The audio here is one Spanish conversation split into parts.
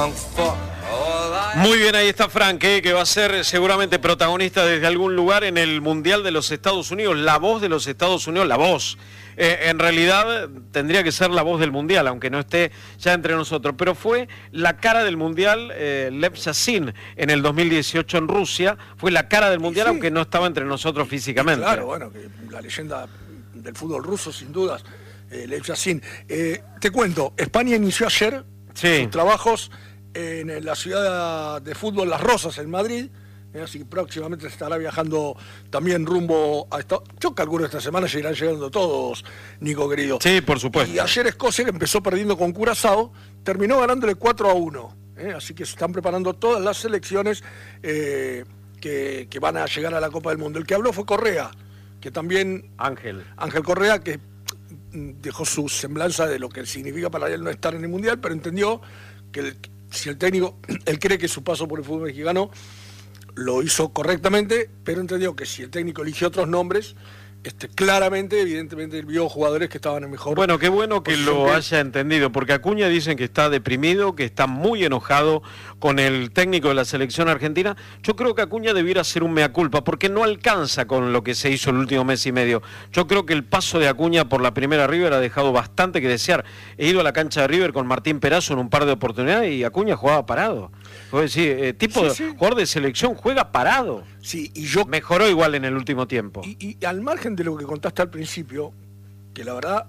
Muy bien, ahí está Frank, que va a ser seguramente protagonista desde algún lugar en el Mundial de los Estados Unidos, la voz de los Estados Unidos, la voz. En realidad tendría que ser la voz del Mundial, aunque no esté ya entre nosotros, pero fue la cara del Mundial Lev Yashin en el 2018 en Rusia, fue la cara del Mundial, sí, aunque no estaba entre nosotros físicamente. Claro, bueno, que la leyenda del fútbol ruso, sin dudas, Lev Yashin. Te cuento, España inició ayer sus trabajos en la ciudad de fútbol Las Rozas, en Madrid, así que próximamente estará viajando también rumbo a yo calculo esta semana seguirán llegando todos, Nico querido. Sí, por supuesto. Y ayer Escocia, que empezó perdiendo con Curazao, terminó ganándole 4-1, así que se están preparando todas las selecciones que van a llegar a la Copa del Mundo. El que habló fue Correa, que también... Ángel Correa, que dejó su semblanza de lo que significa para él no estar en el Mundial, pero entendió que si el técnico, él cree que su paso por el fútbol mexicano lo hizo correctamente, pero entendió que si el técnico eligió otros nombres, claramente, evidentemente, él vio jugadores que estaban en mejor... Bueno, qué bueno que lo haya entendido, porque Acuña dicen que está deprimido, que está muy enojado con el técnico de la selección argentina. Yo creo que Acuña debiera hacer un mea culpa, porque no alcanza con lo que se hizo el último mes y medio. Yo creo que el paso de Acuña por la primera River ha dejado bastante que desear. He ido a la cancha de River con Martín Perazo en un par de oportunidades y Acuña jugaba parado. Es decir, jugador de selección juega parado. Sí, y yo... Mejoró igual en el último tiempo. Y al margen de lo que contaste al principio, que la verdad,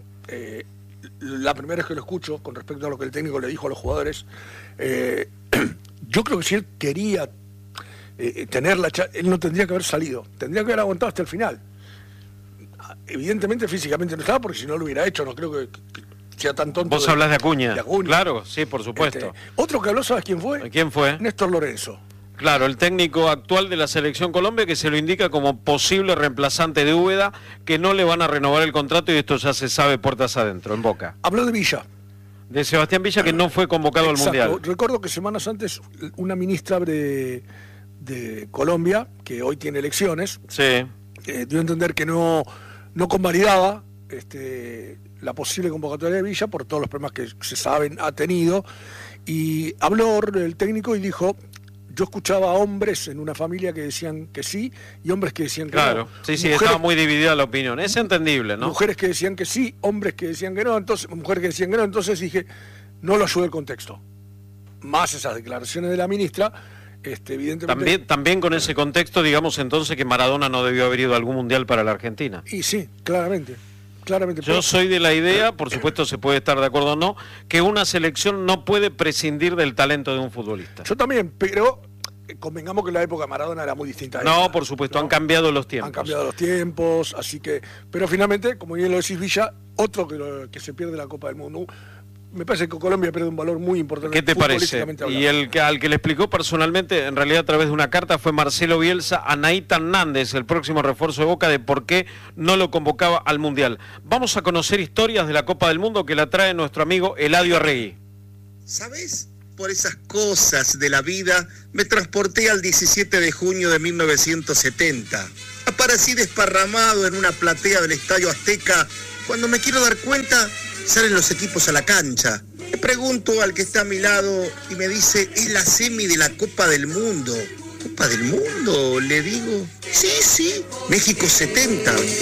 la primera vez que lo escucho con respecto a lo que el técnico le dijo a los jugadores, yo creo que si él quería tener él no tendría que haber salido, tendría que haber aguantado hasta el final. Evidentemente físicamente no estaba, porque si no lo hubiera hecho, no creo que sea tan tonto. Vos hablas de Acuña. Claro, sí, por supuesto. Otro que habló, ¿sabes quién fue? ¿Quién fue? Néstor Lorenzo. Claro, el técnico actual de la Selección Colombia, que se lo indica como posible reemplazante de Úbeda, que no le van a renovar el contrato y esto ya se sabe puertas adentro, en Boca. Habló de Villa. De Sebastián Villa, que no fue convocado al Mundial. Recuerdo que semanas antes una ministra de Colombia, que hoy tiene elecciones, dio a entender que no convalidaba la posible convocatoria de Villa por todos los problemas que se saben ha tenido, y habló el técnico y dijo: yo escuchaba a hombres en una familia que decían que sí y hombres que decían que no. Claro, sí, estaba muy dividida la opinión. Es entendible, ¿no? Mujeres que decían que sí, hombres que decían que no, mujeres que decían que no. Entonces dije, no lo ayuda el contexto. Más esas declaraciones de la ministra, evidentemente... También con ese contexto, digamos entonces que Maradona no debió haber ido a algún mundial para la Argentina. Y sí, claramente. Yo soy de la idea, por supuesto se puede estar de acuerdo o no, que una selección no puede prescindir del talento de un futbolista. Yo también, pero convengamos que la época de Maradona era muy distinta. No, por supuesto, ¿no? Han cambiado los tiempos. Han cambiado los tiempos, así que... Pero finalmente, como bien lo decís, Villa, otro que se pierde la Copa del Mundo. Me parece que Colombia pierde un valor muy importante. ¿Qué te parece? Y al que le explicó personalmente, en realidad a través de una carta, fue Marcelo Bielsa a Naita Hernández, el próximo refuerzo de Boca, de por qué no lo convocaba al Mundial. Vamos a conocer historias de la Copa del Mundo que la trae nuestro amigo Eladio Arregui. ¿Sabés? Por esas cosas de la vida me transporté al 17 de junio de 1970. Aparecí desparramado en una platea del Estadio Azteca. Cuando me quiero dar cuenta, salen los equipos a la cancha. Le pregunto al que está a mi lado y me dice, es la semi de la Copa del Mundo. ¿Copa del Mundo? Le digo, sí, México 70.